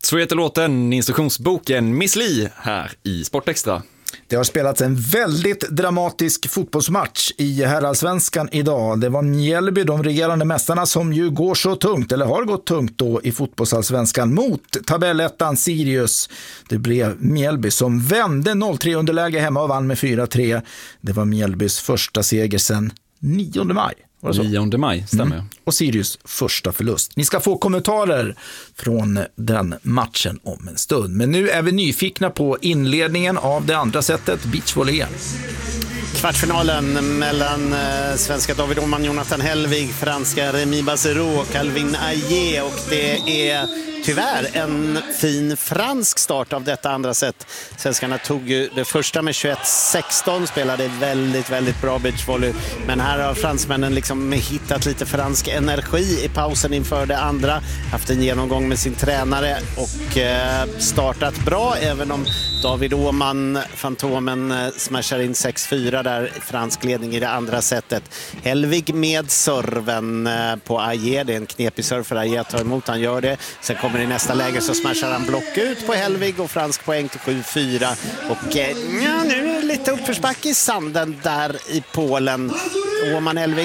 Så heter låten, instruktionsboken Miss Li här i Sportextra. Det har spelats en väldigt dramatisk fotbollsmatch i herrallsvenskan idag. Det var Mjällby, de regerande mästarna, som ju går så tungt, eller har gått tungt då i fotbollsallsvenskan, mot tabellettan Sirius. Det blev Mjällby som vände 0-3 underläge hemma och vann med 4-3. Det var Mjällbys första seger sedan 9 maj. 9 maj, stämmer. Och Sirius första förlust. Ni ska få kommentarer från den matchen om en stund. Men nu är vi nyfikna på inledningen av det andra setet, beachvolley. Kvartsfinalen mellan svenska David Åhman, Jonathan Hellvig, franska Rémi Bassero och Calvin Ayer, och det är tyvärr en fin fransk start av detta andra set. Svenskarna tog ju det första med 21-16, spelade väldigt, väldigt bra beachvolley, men här har fransmännen liksom hittat lite fransk energi i pausen inför det andra, haft en genomgång med sin tränare och startat bra, även om David Åhman, Fantomen, smashar in 6-4 där, fransk ledning i det andra setet. Hellvig med serven på Ayer, det är en knepig serv för Ayer att ta emot, han gör det. Sen kommer i nästa läge så smashar han block ut på Hellvig och fransk poäng till 7-4. Och nu är det lite uppförsbacke i sanden där i Polen. Åhman Hellvig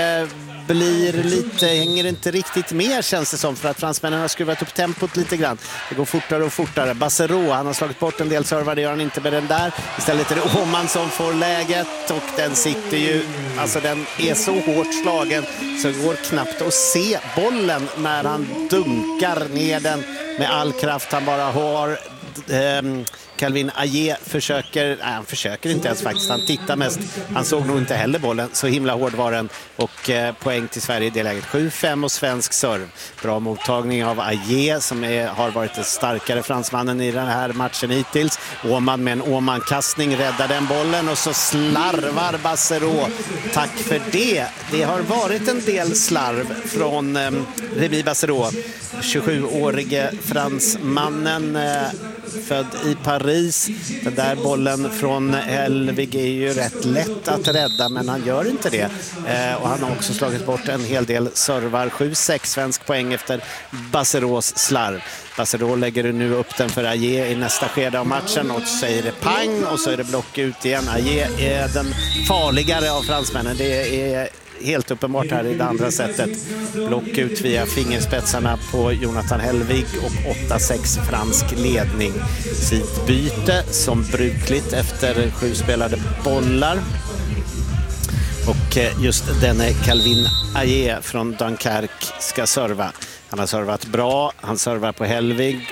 hänger inte riktigt med, känns det som, för att fransmännen har skruvat upp tempot lite grann. Det går fortare och fortare. Bassero, han har slagit bort en del servar, det gör han inte med den där. Istället är det Åhman som får läget och den sitter ju, alltså den är så hårt slagen så det går knappt att se bollen när han dunkar ner den med all kraft han bara har. Calvin Ayer han försöker inte ens faktiskt, han tittar mest, han såg nog inte heller bollen, så himla hård var den, och poäng till Sverige i det läget. 7-5 och svensk serv. Bra mottagning av Ayer som har varit den starkare fransmannen i den här matchen hittills. Åhman med en Åhman-kastning räddar den bollen och så slarvar Bassero. Tack för det. Det har varit en del slarv från Rémi Bassero, 27-årige fransmannen, född i Paris. Den där bollen från Hellvig är ju rätt lätt att rädda, men han gör inte det. Och han har också slagit bort en hel del servar. 7-6 svensk poäng efter Basseros slarv. Bassero lägger nu upp den för Ayer i nästa skede av matchen och så är det pang och så är det block ut igen. Ayer är den farligare av fransmännen. Det är helt uppenbart här i det andra sättet. Block ut via fingerspetsarna på Jonathan Hellvig och 8-6 fransk ledning. Sidbyte som brukligt efter 7 spelade bollar. Och just denne Calvin Ayer från Dunkerque ska serva. Han har servat bra, han servar på Hellvig